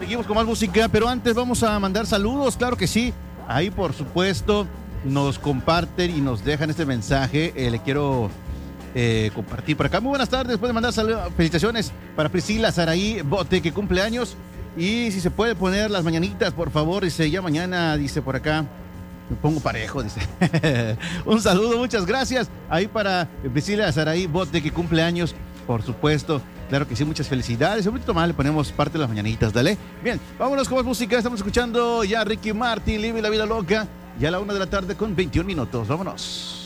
Seguimos con más música, pero antes vamos a mandar saludos, claro que sí. Ahí, por supuesto, nos comparten y nos dejan este mensaje. Le quiero compartir por acá. Muy buenas tardes. Pueden mandar felicitaciones para Priscila Saraí Bote, que cumple años. Y si se puede poner las mañanitas, por favor. Dice, ya mañana, dice por acá. Me pongo parejo, dice. Un saludo, muchas gracias. Ahí para Priscila Saraí Bote, que cumple años, por supuesto. Claro que sí, muchas felicidades. Un poquito más le ponemos parte de las mañanitas, dale. Bien, vámonos con más música. Estamos escuchando ya a Ricky Martin, Live la Vida Loca. Ya a la 1 de la tarde con 21 minutos. Vámonos.